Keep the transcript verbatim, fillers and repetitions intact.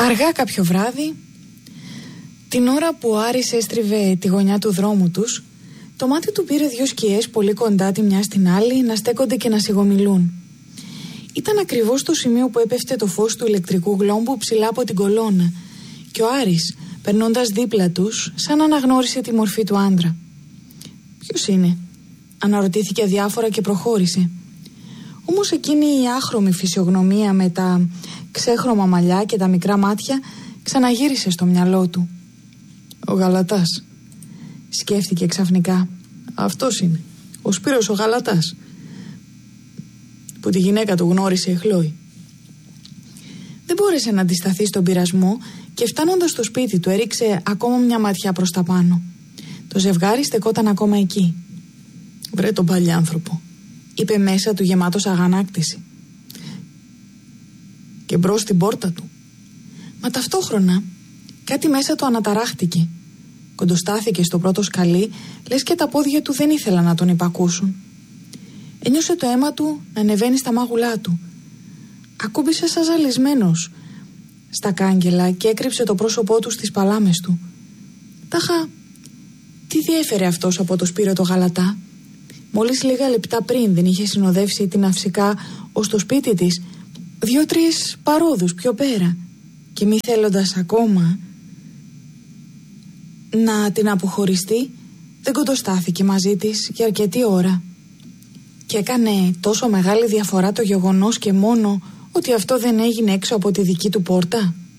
Αργά κάποιο βράδυ, την ώρα που ο Άρης έστριβε τη γωνιά του δρόμου τους, το μάτι του πήρε δύο σκιές πολύ κοντά τη μια στην άλλη να στέκονται και να σιγομιλούν. Ήταν ακριβώς στο σημείο που έπεφτε το φως του ηλεκτρικού γλόμπου ψηλά από την κολόνα και ο Άρης, περνώντας δίπλα τους, σαν αναγνώρισε τη μορφή του άντρα. «Ποιος είναι?» αναρωτήθηκε αδιάφορα και προχώρησε. Όμως εκείνη η άχρωμη φυσιογνωμία με τα ξέχρωμα μαλλιά και τα μικρά μάτια ξαναγύρισε στο μυαλό του. «Ο Γαλατάς», σκέφτηκε ξαφνικά. «Αυτός είναι, ο Σπύρος ο Γαλατάς, που τη γυναίκα του γνώρισε η Χλόη». Δεν μπόρεσε να αντισταθεί στον πειρασμό και φτάνοντας στο σπίτι του έριξε ακόμα μια ματιά προς τα πάνω. Το ζευγάρι στεκόταν ακόμα εκεί. «Βρε τον παλιάνθρωπο», είπε μέσα του γεμάτος αγανάκτηση. Και μπρος στην πόρτα του. Μα ταυτόχρονα κάτι μέσα του αναταράχτηκε. Κοντοστάθηκε στο πρώτο σκαλί, λες και τα πόδια του δεν ήθελαν να τον υπακούσουν. Ένιωσε το αίμα του να ανεβαίνει στα μάγουλά του. Ακούμπησε σαν ζαλισμένος στα κάγκελα και έκρυψε το πρόσωπό του στις παλάμες του. Τάχα, τι διέφερε αυτός από το Σπύρο το Γαλατά? Μόλις λίγα λεπτά πριν δεν είχε συνοδεύσει την Αυσικά ως το σπίτι της δύο-τρεις παρόδους πιο πέρα και μη θέλοντας ακόμα να την αποχωριστεί, δεν κοντοστάθηκε μαζί της για αρκετή ώρα. Και έκανε τόσο μεγάλη διαφορά το γεγονός και μόνο ότι αυτό δεν έγινε έξω από τη δική του πόρτα?